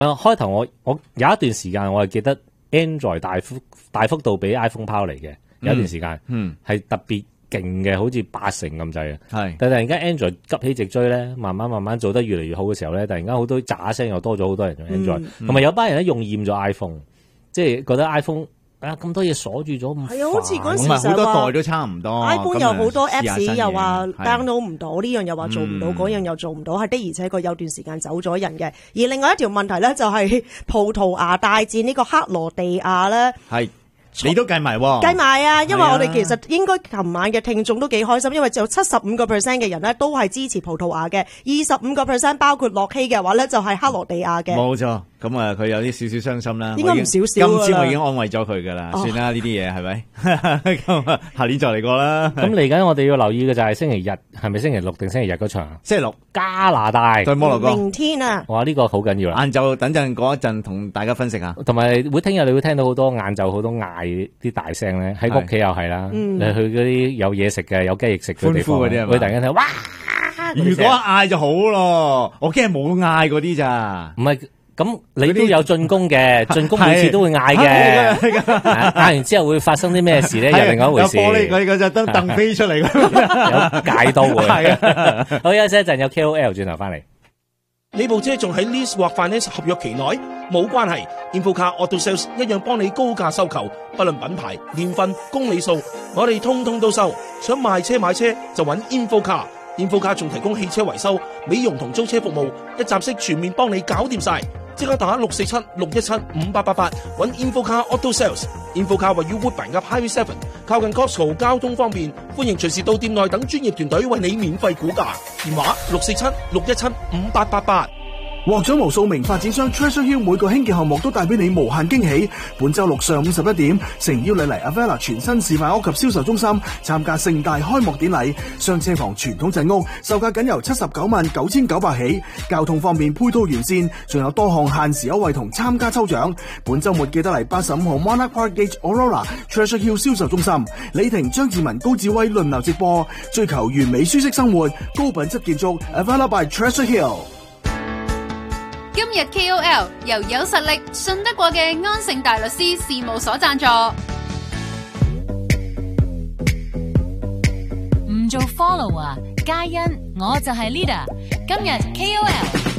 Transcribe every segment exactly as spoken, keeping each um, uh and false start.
誒，開頭我我有一段時間我係記得 Android 大幅大幅度比 iPhone 拋離嘅，有一段時間，嗯，係特別勁嘅，好似八成咁滯啊。係，但係突然間 Android 急起直追咧，慢慢慢慢做得越嚟越好嘅時候咧，突然間好多喳聲又多咗好多人用 Android，同埋有班人咧用厭咗 iPhone，即係覺得 iPhone。啊！咁多嘢鎖住咗，咁係啊，好似嗰陣時就好多代都差唔多。 iPhone 有好多 Apps 又話 download 唔到，呢樣又話做唔到，嗰樣又做唔到，係的而且確有段時間走咗人嘅。而另外一條問題咧，就係葡萄牙大戰呢個克羅地亞咧。係。 你都計埋喎， 計埋啊！因為我哋其實應該琴晚嘅聽眾都幾開心，因為就七十五個 percent 嘅人咧都係支持葡萄牙嘅，二十五個 percent 包括洛希嘅話咧就係克羅地亞嘅。 冇錯，咁啊佢有啲少少傷心啦。 應該唔少少。 今朝我已經安慰咗佢噶啦，算啦呢啲嘢係咪？咁啊下年再嚟過啦。 咁嚟緊我哋要留意嘅就係星期日，係咪星期六定星期日嗰場？ 星期六加拿大對摩洛哥。 明天啊！ 哇，呢個好緊要啦。 晏晝等陣嗰一陣同大家分析下， 同埋會聽日你會聽到好多晏晝好多嗌啲大聲咧，喺屋企又係啦，你去嗰啲有嘢食嘅有雞翼食嘅地方，會突然間聽哇！ 如果嗌就好咯，我驚冇嗌嗰啲咋。 唔係，咁你都有進攻嘅，進攻每次都會嗌嘅，嗌完之後會發生啲咩事咧？又另外一回事。 有玻璃嗰隻燈凳飛出嚟， 有戒刀嘅。係啊，好，休息一陣，有 K O L 轉頭翻嚟。 呢部車仲喺 lease 或 finance 合約期內，冇關係。InfoCar Auto Sales 一樣幫你高價收購，不論品牌、年份、公里數，我哋通通都收。想賣車買車就揾 InfoCar。InfoCar 仲提供汽車維修、美容同租車服務，一站式全面幫你搞掂晒。即刻打六四七六一七五八八八揾 InfoCar Auto Sales。InfoCar 位於 Woodbine 嘅 Highway Seven， 靠近 Costco， 交通方便，歡迎隨時到店內等專業團隊為你免費估價。電話六四七六一七五八八八。 獲獎無數名發展商 Treasure Hill 每個興建項目都帶俾你無限驚喜。本周六上午十一點，誠邀你嚟 Avella 全新示範屋及銷售中心參加盛大開幕典禮。雙車房傳統陣屋售價僅由七十九萬九千九百起，交通方面配套完善，仲有多項限時優惠同參加抽獎。本周末記得嚟八十五號 Monarch Park Gate Aurora Treasure Hill 銷售中心，李婷、張志文、高志威輪流直播，追求完美舒適生活，高品質建築 Avella by Treasure Hill。 今日 K O L 由有實力、信得過嘅安盛大律師事務所贊助。 唔做 follower， 皆因我就係 leader。今日 K O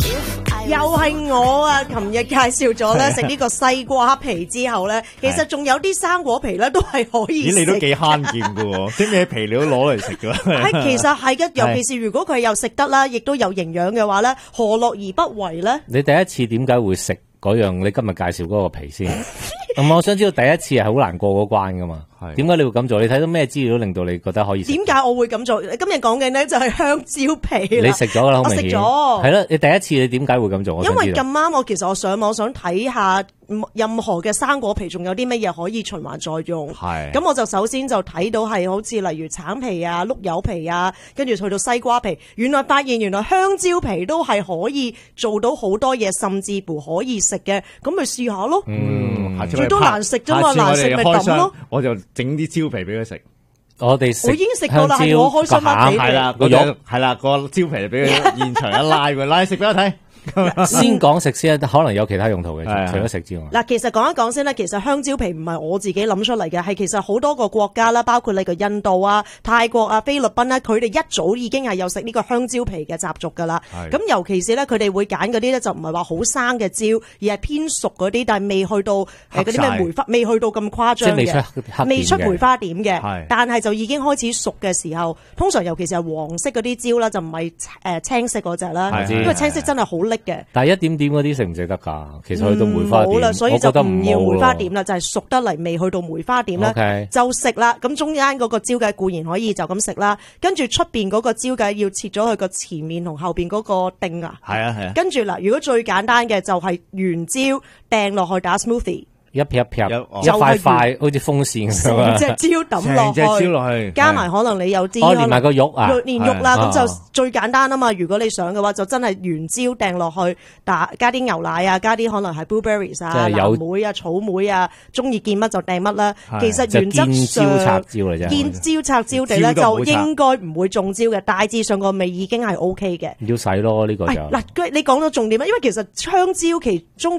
L 又係我啊！琴日介紹咗咧食呢個西瓜皮之後咧，其實仲有啲生果皮咧都係可以食。 咦，你都幾慳儉噶喎？啲咩皮你都攞嚟食噶？ 係其實係嘅，尤其是如果佢又食得啦，亦都有營養嘅話咧，何樂而不為咧？ 你第一次點解會食嗰樣？你今日介紹嗰個皮先。咁我想知道第一次係好難過嗰關噶嘛？點解你會咁做？你睇到咩資料令到你覺得可以食？ 點解我會咁做？今日講嘅呢就係香蕉皮。 你食咗啦，好明顯。 我食咗。係啦，你第一次你點解會咁做？ 因為咁啱，我其實我上網想睇下任何嘅生果皮仲有啲乜嘢可以循環再用。係。咁我就首先就睇到係好似例如橙皮啊、碌柚皮啊，跟住去到西瓜皮。原來發現原來香蕉皮都係可以做到好多嘢，甚至乎可以食嘅。咁咪試下咯。嗯。最多難食啫嘛，難食咪抌咯。 我就整啲蕉皮俾佢食。 我哋食我已經食過啦，係我開心啊！ 係啦，個肉係啦，個蕉皮俾佢現場一拉，拉食俾我睇。 先講食先，可能有其他用途嘅，除咗食之外。 嗱，其實講一講先啦，其實香蕉皮唔係我自己諗出嚟嘅，係其實好多個國家啦，包括你個印度啊、泰國啊、菲律賓啦，佢哋一早已經係有食呢個香蕉皮嘅習俗噶啦。咁尤其是咧，佢哋會揀嗰啲咧就唔係話好生嘅蕉，而係偏熟嗰啲，但係未去到誒嗰啲咩梅花，未去到咁誇張嘅，未出梅花點嘅，但係就已經開始熟嘅時候，通常尤其是係黃色嗰啲蕉啦，就唔係誒青色嗰隻啦，因為青色真係好瀝嘅。 但係一點點嗰啲食唔食得㗎？其實去到梅花點， 冇啦，所以就唔要梅花點啦，就係熟得嚟未去到梅花點啦，就食啦。咁中間嗰個蕉計固然可以就咁食啦，跟住出邊嗰個蕉計要切咗佢個前面同後邊嗰個丁啊。係啊係啊。跟住嗱，如果最簡單嘅就係原蕉掟落去打 smoothie。 一撇一撇，一塊塊好似風扇咁啊！ 成隻蕉抌落去， 成隻蕉落去， 加埋可能你有啲， 哦，連埋個肉啊， 連肉啦，咁就最簡單啊嘛！如果你想嘅話，就真係原蕉掟落去，打加啲牛奶啊，加啲可能係 blueberries 啊、藍莓啊、草莓啊，中意見乜就掟乜啦。其實原則上，見招拆招地咧，就應該唔會中招嘅。大致上個味已經係 O K 嘅。 要洗咯，呢個就嗱，你講到重點啦，因為其實香蕉其中